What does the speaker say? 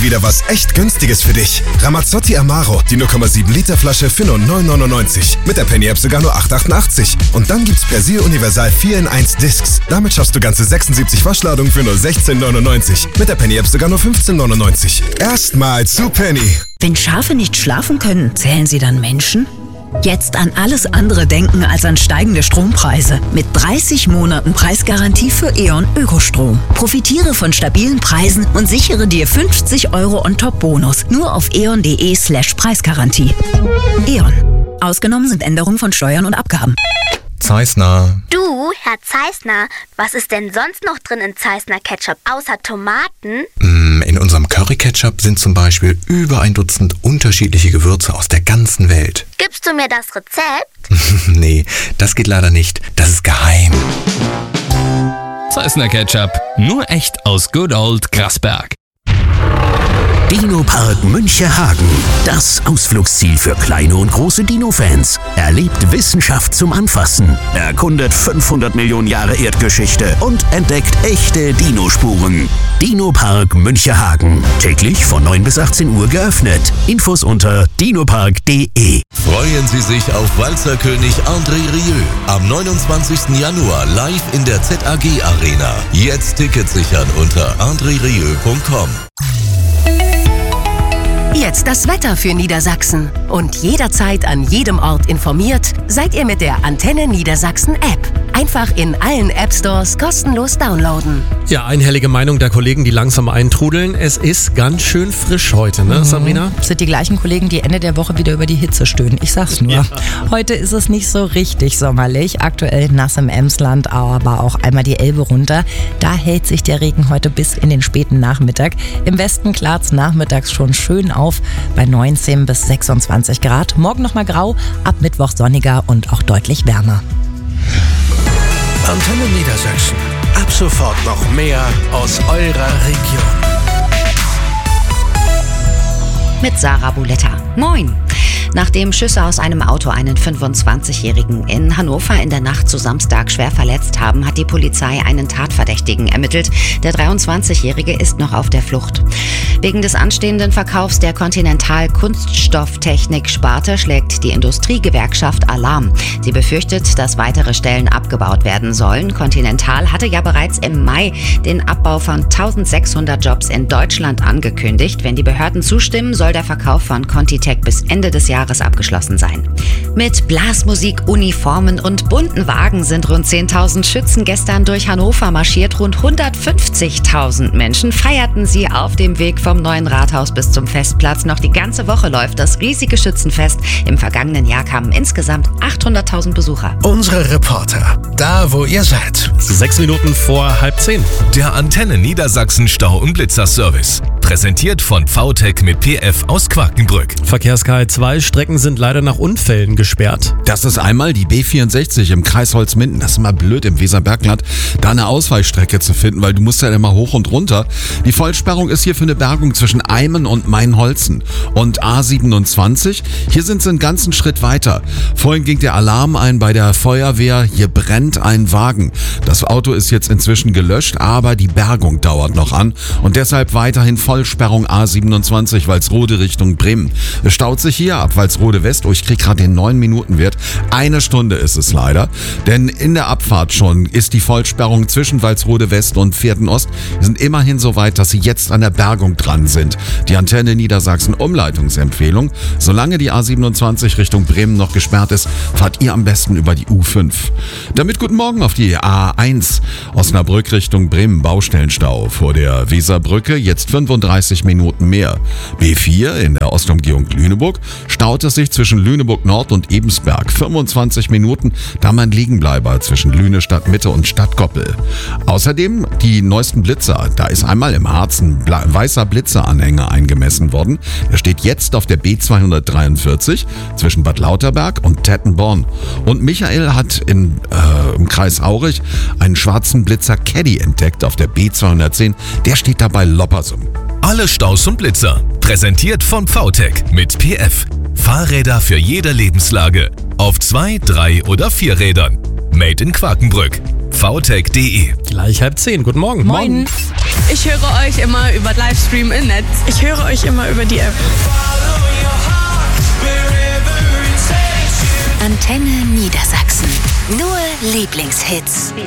wieder was echt Günstiges für dich. Ramazzotti Amaro, die 0,7 Liter Flasche für nur 9,99. Mit der Penny App sogar nur 8,88. Und dann gibt's Persil Universal 4 in 1 Discs. Damit schaffst du ganze 76 Waschladungen für nur 16,99. Mit der Penny App sogar nur 15,99. Erstmal zu Penny. Wenn Schafe nicht schlafen können, zählen sie dann Menschen? Jetzt an alles andere denken als an steigende Strompreise. Mit 30 Monaten Preisgarantie für E.ON Ökostrom. Profitiere von stabilen Preisen und sichere dir 50 € on top Bonus. Nur auf eon.de/Preisgarantie. E.ON. Ausgenommen sind Änderungen von Steuern und Abgaben. Zeissner. Du, Herr Zeissner, was ist denn sonst noch drin in Zeissner Ketchup, außer Tomaten? In unserem Curry-Ketchup sind zum Beispiel über 1 Dutzend unterschiedliche Gewürze aus der ganzen Welt. Gibst du mir das Rezept? Nee, das geht leider nicht. Das ist geheim. Zeissner Ketchup, nur echt aus Good Old Grasberg. Dino-Park Münchehagen. Das Ausflugsziel für kleine und große Dino-Fans. Erlebt Wissenschaft zum Anfassen. Erkundet 500 Millionen Jahre Erdgeschichte und entdeckt echte Dinospuren. Dino-Park Münchehagen. Täglich von 9 bis 18 Uhr geöffnet. Infos unter dinopark.de. Freuen Sie sich auf Walzerkönig André Rieu am 29. Januar live in der ZAG Arena. Jetzt Tickets sichern unter andrerieu.com. Jetzt das Wetter für Niedersachsen. Und jederzeit an jedem Ort informiert, seid ihr mit der Antenne Niedersachsen App. Einfach in allen App-Stores kostenlos downloaden. Ja, einhellige Meinung der Kollegen, die langsam eintrudeln. Es ist ganz schön frisch heute, ne, Sabrina? Das sind die gleichen Kollegen, die Ende der Woche wieder über die Hitze stöhnen. Ich sag's nur. Ja. Heute ist es nicht so richtig sommerlich. Aktuell nass im Emsland, aber auch einmal die Elbe runter. Da hält sich der Regen heute bis in den späten Nachmittag. Im Westen klart's nachmittags schon schön auf bei 19 bis 26 Grad. Morgen nochmal grau, ab Mittwoch sonniger und auch deutlich wärmer. Antenne Niedersachsen. Ab sofort noch mehr aus eurer Region. Mit Sarah Buletta. Moin! Nachdem Schüsse aus einem Auto einen 25-Jährigen in Hannover in der Nacht zu Samstag schwer verletzt haben, hat die Polizei einen Tatverdächtigen ermittelt. Der 23-Jährige ist noch auf der Flucht. Wegen des anstehenden Verkaufs der Continental Kunststofftechnik-Sparte schlägt die Industriegewerkschaft Alarm. Sie befürchtet, dass weitere Stellen abgebaut werden sollen. Continental hatte ja bereits im Mai den Abbau von 1600 Jobs in Deutschland angekündigt. Wenn die Behörden zustimmen, soll der Verkauf von Contitech bis Ende des Jahres abgeschlossen sein. Mit Blasmusik, Uniformen und bunten Wagen sind rund 10.000 Schützen gestern durch Hannover marschiert. Rund 150.000 Menschen feierten sie auf dem Weg vom neuen Rathaus bis zum Festplatz. Noch die ganze Woche läuft das riesige Schützenfest. Im vergangenen Jahr kamen insgesamt 800.000 Besucher. Unsere Reporter, da wo ihr seid. 6 Minuten vor 9:30. Der Antenne Niedersachsen Stau- und Blitzerservice. Präsentiert von VTech mit PF aus Quakenbrück. Verkehrs-KL2 Strecken sind leider nach Unfällen gesperrt. Das ist einmal die B64 im Kreis Holzminden. Das ist immer blöd im Weserbergland, da eine Ausweichstrecke zu finden, weil du musst ja immer hoch und runter. Die Vollsperrung ist hier für eine Bergung zwischen Eimen und Mainholzen. Und A27, hier sind sie einen ganzen Schritt weiter. Vorhin ging der Alarm ein bei der Feuerwehr, hier brennt ein Wagen. Das Auto ist jetzt inzwischen gelöscht, aber die Bergung dauert noch an. Und deshalb weiterhin Vollsperrung A27 Walsrode Richtung Bremen. Es staut sich hier ab Walsrode West. Oh, ich krieg gerade den 9-Minuten-Wert. 1 Stunde ist es leider. Denn in der Abfahrt schon ist die Vollsperrung zwischen Walsrode West und Vierten Ost. Wir sind immerhin so weit, dass sie jetzt an der Bergung dran sind. Die Antenne Niedersachsen Umleitungsempfehlung. Solange die A27 Richtung Bremen noch gesperrt ist, fahrt ihr am besten über die U5. Damit guten Morgen auf die A1. Osnabrück Richtung Bremen Baustellenstau. Vor der Weserbrücke jetzt 35 Minuten mehr. B4 in der Ostumgehung Lüneburg staut es sich zwischen Lüneburg Nord und Ebensberg. 25 Minuten, da mein Liegenbleiber zwischen Lüne Stadtmitte und Stadtkoppel. Außerdem die neuesten Blitzer. Da ist einmal im Harz ein weißer Blitzeranhänger eingemessen worden. Der steht jetzt auf der B243 zwischen Bad Lauterberg und Tettenborn. Und Michael hat im Kreis Aurich einen schwarzen Blitzer Caddy entdeckt auf der B210. Der steht dabei Loppersum. Alle Staus und Blitzer. Präsentiert von VTech mit PF. Fahrräder für jede Lebenslage. Auf 2, 3 oder 4 Rädern. Made in Quakenbrück. vtech.de. Gleich 9:30. Guten Morgen. Moin. Ich höre euch immer über Livestream im Netz. Ich höre euch immer über die App. Antenne Niedersachsen. Nur Lieblingshits.